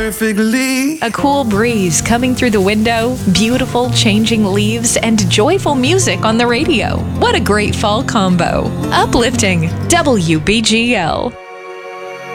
perfectly. A cool breeze coming through the window, beautiful changing leaves, and joyful music on the radio. What a great fall combo. Uplifting WBGL.